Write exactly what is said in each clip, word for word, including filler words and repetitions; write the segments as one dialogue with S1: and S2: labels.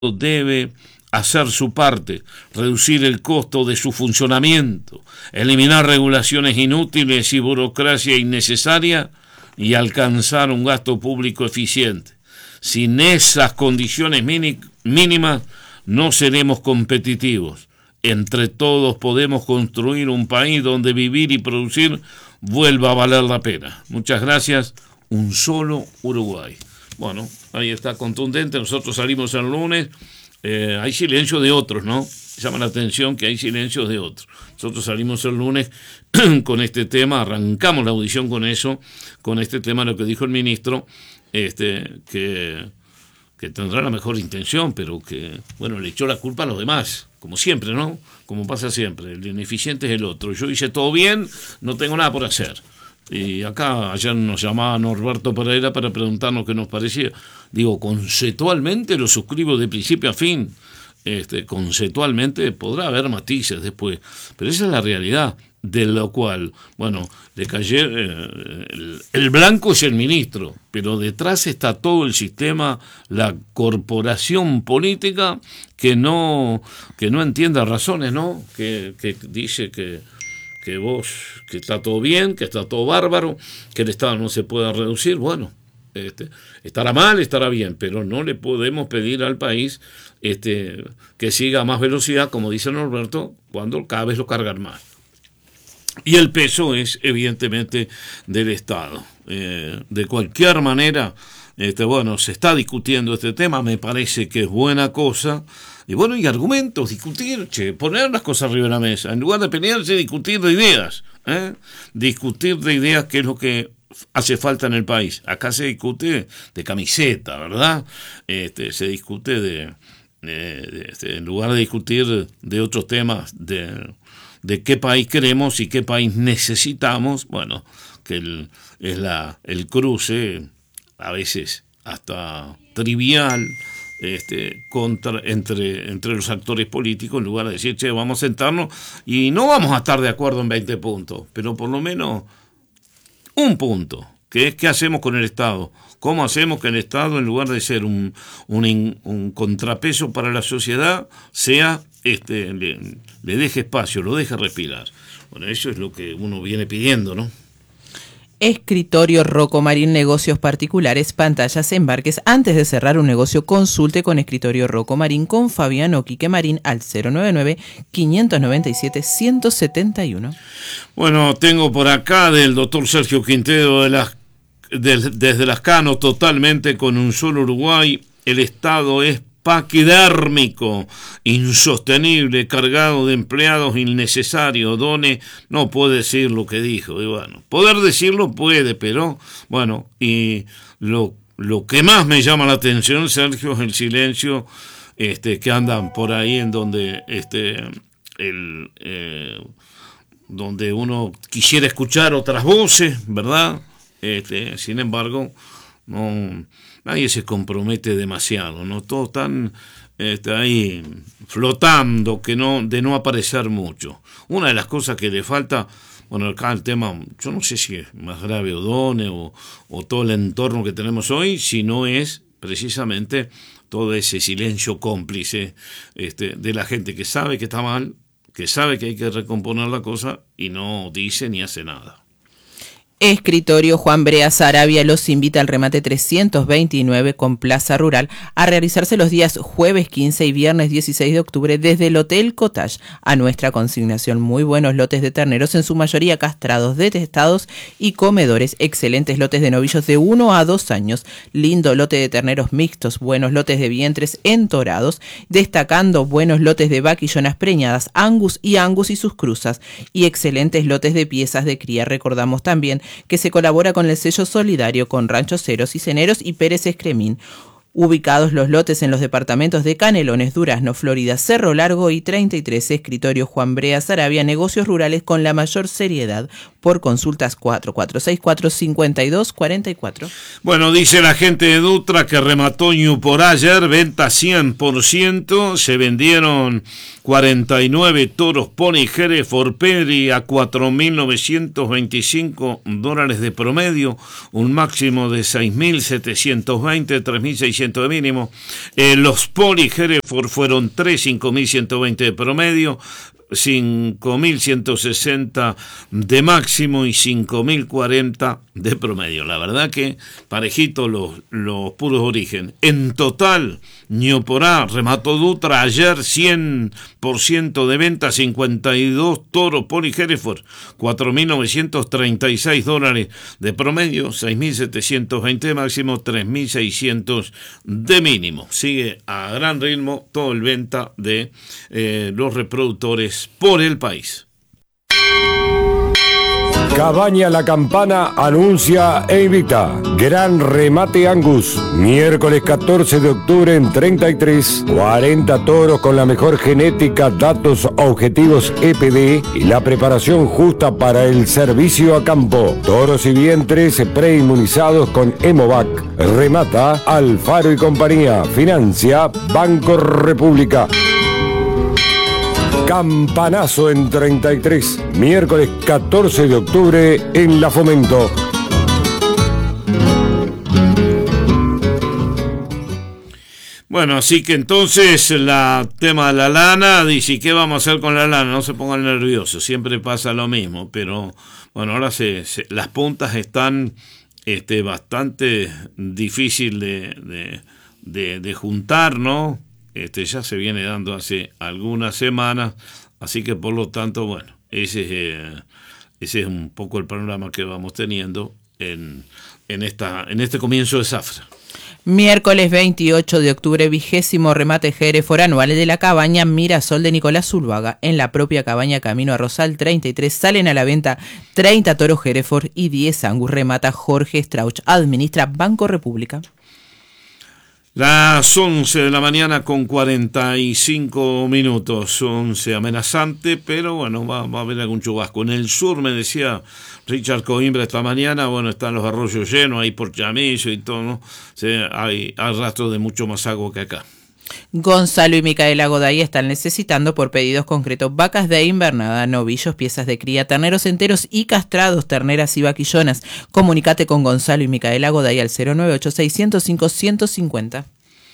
S1: debe hacer su parte, reducir el costo de su funcionamiento, eliminar regulaciones inútiles y burocracia innecesaria y alcanzar un gasto público eficiente. Sin esas condiciones mínimas no seremos competitivos. Entre todos podemos construir un país donde vivir y producir vuelva a valer la pena. Muchas gracias. Un solo Uruguay. Bueno, ahí está contundente. Nosotros salimos el lunes. Eh, hay silencio de otros, ¿no? Llama la atención que hay silencios de otros. Nosotros salimos el lunes con este tema, arrancamos la audición con eso, con este tema, lo que dijo el ministro, este, que, que tendrá la mejor intención, pero que, bueno, le echó la culpa a los demás, como siempre, ¿no? Como pasa siempre, el ineficiente es el otro. Yo hice todo bien, no tengo nada por hacer. Y acá ayer nos llamaba Norberto Pereira para preguntarnos qué nos parecía. Digo, conceptualmente lo suscribo de principio a fin. Este, conceptualmente podrá haber matices después, pero esa es la realidad, de lo cual, bueno, le cayó, eh, el, el blanco es el ministro, pero detrás está todo el sistema, la corporación política que no, que no entienda razones, ¿no? Que, que dice que que vos, que está todo bien, que está todo bárbaro, que el Estado no se pueda reducir. Bueno, este, estará mal, estará bien, pero no le podemos pedir al país este, que siga a más velocidad, como dice Norberto, cuando cada vez lo cargan más. Y el peso es evidentemente del Estado. Eh, de cualquier manera, este, bueno, se está discutiendo este tema, me parece que es buena cosa. Y bueno, y argumentos, discutir, che, poner las cosas arriba de la mesa, en lugar de pelearse, discutir de ideas, ¿eh? Discutir de ideas, que es lo que hace falta en el país. Acá se discute de camiseta, ¿verdad? Este, se discute de, de, de este, en lugar de discutir de otros temas, de, de qué país queremos y qué país necesitamos, bueno, que el, es la, el cruce, a veces hasta trivial, Este, contra, entre, entre los actores políticos, en lugar de decir, che, vamos a sentarnos y no vamos a estar de acuerdo en veinte puntos, pero por lo menos un punto, que es qué hacemos con el Estado, cómo hacemos que el Estado, en lugar de ser un, un, un contrapeso para la sociedad, sea este, le, le deje espacio, lo deje respirar. Bueno, eso es lo que uno viene pidiendo, ¿no?
S2: Escritorio Rocco Marín, negocios particulares, pantallas, embarques. Antes de cerrar un negocio, consulte con Escritorio Rocco Marín con Fabiano Quique Marín al cero nueve nueve, cinco nueve siete, uno siete uno.
S1: Bueno, tengo por acá del doctor Sergio Quintero de las, de, desde Lascano, totalmente con un solo Uruguay. El Estado es paquidérmico, insostenible, cargado de empleados innecesarios. Done no puede decir lo que dijo, y bueno, poder decirlo puede, pero bueno, y lo, lo que más me llama la atención, Sergio, es el silencio este, que andan por ahí en donde este el eh, donde uno quisiera escuchar otras voces, ¿verdad? Este, sin embargo, no, nadie se compromete demasiado, ¿no? Todos están este, ahí flotando, que no, de no aparecer mucho. Una de las cosas que le falta, bueno, acá el tema, yo no sé si es más grave Odone o, o todo el entorno que tenemos hoy, si no es precisamente todo ese silencio cómplice este, de la gente que sabe que está mal, que sabe que hay que recomponer la cosa y no dice ni hace nada.
S2: Escritorio Juan Brea Sarabia los invita al remate trescientos veintinueve con Plaza Rural a realizarse los días jueves quince y viernes dieciséis de octubre desde el Hotel Cottage. A nuestra consignación, muy buenos lotes de terneros, en su mayoría castrados, detestados y comedores, excelentes lotes de novillos de uno a dos años, lindo lote de terneros mixtos, buenos lotes de vientres entorados, destacando buenos lotes de vaquillonas preñadas, Angus y Angus y sus cruzas, y excelentes lotes de piezas de cría. Recordamos también que se colabora con el sello solidario con Ranchos Ceros y Ceneros y Pérez Escremín. Ubicados los lotes en los departamentos de Canelones, Durazno, Florida, Cerro Largo y treinta y tres. Escritorio Juan Brea Sarabia, negocios rurales con la mayor seriedad. Por consultas cuatro cuatro seis cuatro, cinco dos cuatro cuatro.
S1: Bueno, dice la gente de Dutra que remató Ñu por ayer, venta cien por ciento, se vendieron cuarenta y nueve toros Pony Hereford Pedigree a cuatro mil novecientos veinticinco dólares de promedio, un máximo de seis mil setecientos veinte, tres mil seiscientos de mínimo. Eh, los Pony Hereford fueron tres, cinco mil ciento veinte de promedio, cinco mil ciento sesenta de máximo y cinco mil cuarenta de promedio. La verdad que parejito los, los puros origen. En total, Ñoporá, Remato Dutra, ayer cien por ciento de venta, cincuenta y dos toros Pony Hereford, cuatro mil novecientos treinta y seis dólares de promedio, seis mil setecientos veinte de máximo, tres mil seiscientos de mínimo. Sigue a gran ritmo todo el venta de eh, los reproductores por el país.
S3: Cabaña La Campana anuncia e invita. Gran remate Angus. Miércoles catorce de octubre en treinta y tres. cuarenta toros con la mejor genética, datos objetivos E P D y la preparación justa para el servicio a campo. Toros y vientres preinmunizados con Hemovac. Remata Alfaro y compañía. Financia Banco República. Campanazo en treinta y tres, miércoles catorce de octubre en La Fomento.
S1: Bueno, así que entonces la tema de la lana, dice, ¿qué vamos a hacer con la lana? No se pongan nerviosos, siempre pasa lo mismo, pero bueno, ahora se, se, las puntas están este, bastante difícil de, de, de, de juntar, ¿no? Este, ya se viene dando hace algunas semanas, así que por lo tanto, bueno, ese es, eh, ese es un poco el panorama que vamos teniendo en, en, esta, en este comienzo de zafra.
S2: Miércoles veintiocho de octubre, vigésimo remate Hereford anual de la cabaña Mirasol de Nicolás Zuluaga. En la propia cabaña Camino a Rosal treinta y tres salen a la venta treinta toros Hereford y diez Angus. Remata Jorge Strauch, administra Banco República.
S1: Las once de la mañana con cuarenta y cinco minutos, once amenazante, pero bueno, va, va a haber algún chubasco. En el sur, me decía Richard Coimbra esta mañana, bueno, están los arroyos llenos ahí por Chamillo y todo, ¿no? O sea, hay, hay rastros de mucho más agua que acá.
S2: Gonzalo y Micaela Goday están necesitando por pedidos concretos vacas de invernada, novillos, piezas de cría, terneros enteros y castrados, terneras y vaquillonas. Comunícate con Gonzalo y Micaela Goday al cero nueve ocho seis cero cinco uno cinco cero.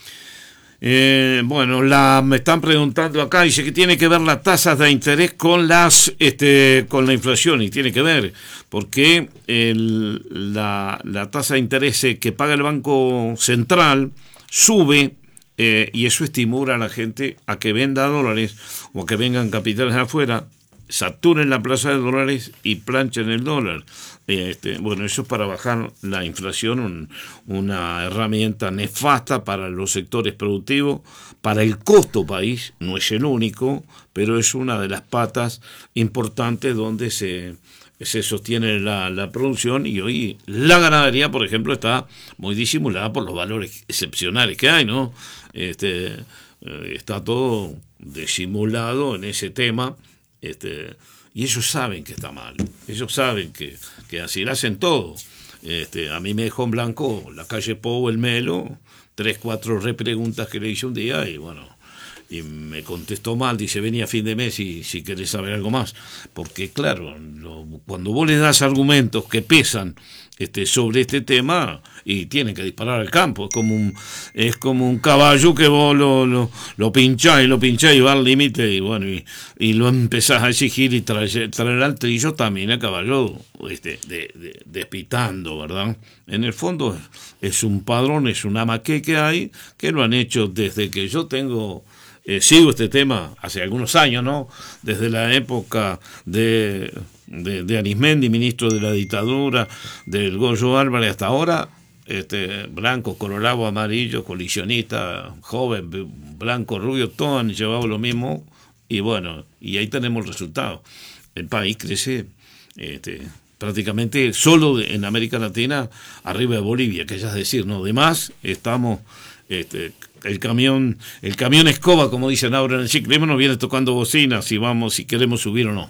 S1: Eh, bueno, la, me están preguntando acá, dice que tiene que ver las tasas de interés con las este, con la inflación, y tiene que ver, porque el, la, la tasa de interés que paga el Banco Central sube. Eh, y eso estimula a la gente a que venda dólares o a que vengan capitales afuera, saturen la plaza de dólares y planchen el dólar. Eh, este, bueno, eso es para bajar la inflación, un, una herramienta nefasta para los sectores productivos, para el costo país, no es el único, pero es una de las patas importantes donde se... se sostiene la, la producción, y hoy la ganadería, por ejemplo, está muy disimulada por los valores excepcionales que hay, ¿no? Este, eh, está todo disimulado en ese tema, este, y ellos saben que está mal, ellos saben que, que así lo hacen todo. Este, a mí me dejó en blanco la calle Pou, el Melo, tres, cuatro repreguntas que le hice un día, y bueno, y me contestó mal, dice, venía a fin de mes y si querés saber algo más, porque claro, lo, cuando vos le das argumentos que pesan este, sobre este tema, y tienen que disparar al campo, es como un, es como un caballo que vos lo, lo, lo pinchás y lo pinchás y va al límite, y bueno, y, y lo empezás a exigir y traer, traer al trillo también el caballo este, de, de, despitando, ¿verdad? En el fondo es un padrón, es una maqué que hay, que lo han hecho desde que yo tengo... Eh, sigo este tema hace algunos años, ¿no? Desde la época de, de, de Arismendi, ministro de la dictadura, del Goyo Álvarez, hasta ahora, este, blanco, colorado, amarillo, colisionista, joven, blanco, rubio, todos han llevado lo mismo, y bueno, y ahí tenemos el resultado. El país crece este, prácticamente solo en América Latina, arriba de Bolivia, que ya es decir, ¿no? Además, estamos... Este, el camión el camión escoba, como dicen ahora en el ciclismo, nos viene tocando bocinas si vamos, si queremos subir o no.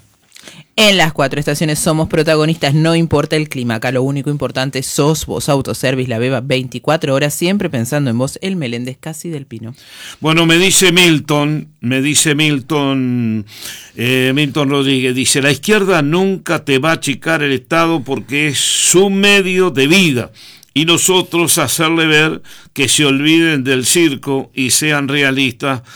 S2: En las cuatro estaciones somos protagonistas, no importa el clima, acá lo único importante sos vos. Autoservice La Beba, veinticuatro horas, siempre pensando en vos. El Meléndez Casi del Pino.
S1: Bueno, me dice Milton, me dice Milton, eh, Milton Rodríguez, dice, la izquierda nunca te va a achicar el Estado porque es su medio de vida. Y nosotros hacerle ver que se olviden del circo y sean realistas